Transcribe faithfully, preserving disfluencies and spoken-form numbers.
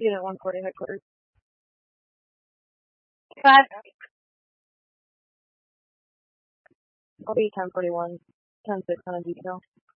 Unit one forty headquarters. Five. I'll be ten forty-one, ten six on a detail.